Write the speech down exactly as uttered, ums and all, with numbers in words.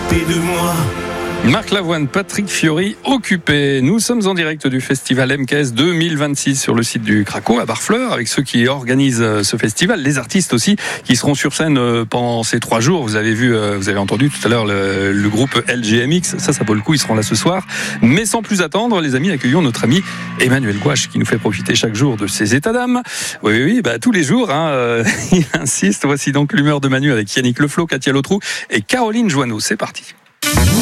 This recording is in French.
s'occuper de moi. Marc Lavoine, Patrick Fiori, occupés. Nous sommes en direct du festival M K S deux mille vingt-six sur le site du Craco à Barfleur avec ceux qui organisent ce festival, les artistes aussi qui seront sur scène pendant ces trois jours. Vous avez vu, vous avez entendu tout à l'heure le, le groupe L G M X. Ça, ça vaut le coup. Ils seront là ce soir. Mais sans plus attendre, les amis, accueillons notre ami Emmanuel Gouache qui nous fait profiter chaque jour de ses états d'âme. Oui, oui, oui, bah tous les jours. Hein, euh, il insiste. Voici donc l'humeur de Manu avec Yannick Leflo, Katia Lotrou et Caroline Joanneau. C'est parti.